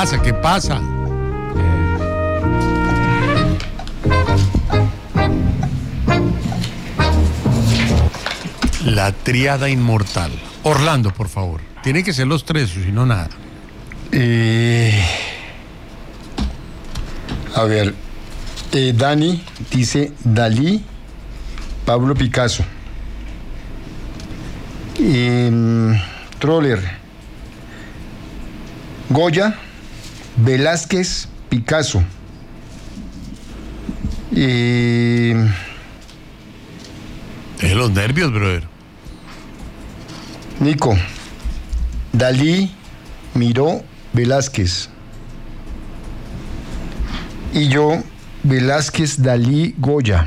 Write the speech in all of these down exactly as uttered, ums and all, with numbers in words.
pasa? ¿Qué pasa? La tríada inmortal. Orlando, por favor. Tiene que ser los tres, o si no, nada. Eh, a ver, eh, Dani dice Dalí, Pablo Picasso. Eh, Troller, Goya, Velázquez, Picasso. Eh, Deje los nervios, brother. Nico, Dalí, Miró, Velázquez. Y yo, Velázquez, Dalí, Goya.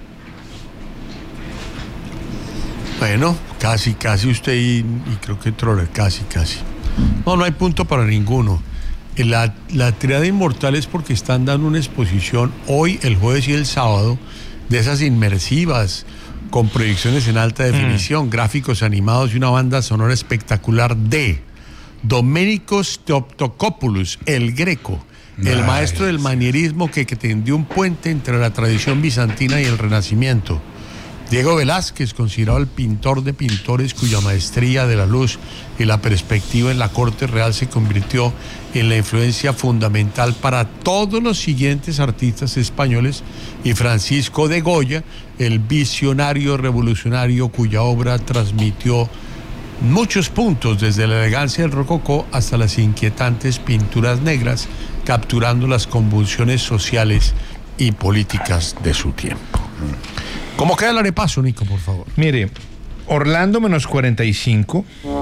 Bueno, casi, casi usted y, y creo que Troller, casi, casi. No, no hay punto para ninguno. La, la tríada inmortal es porque están dando una exposición hoy, el jueves y el sábado, de esas inmersivas, con proyecciones en alta definición, mm. gráficos animados y una banda sonora espectacular de Doménicos Theotokopoulos, el Greco, nice. El maestro del manierismo que, que tendió un puente entre la tradición bizantina y el Renacimiento. Diego Velázquez, considerado el pintor de pintores cuya maestría de la luz y la perspectiva en la corte real se convirtió en la influencia fundamental para todos los siguientes artistas españoles, y Francisco de Goya, el visionario revolucionario cuya obra transmitió muchos puntos desde la elegancia del rococó hasta las inquietantes pinturas negras, capturando las convulsiones sociales y políticas de su tiempo. ¿Cómo queda el arepaso, Nico, por favor? Mire, Orlando menos cuarenta y cinco,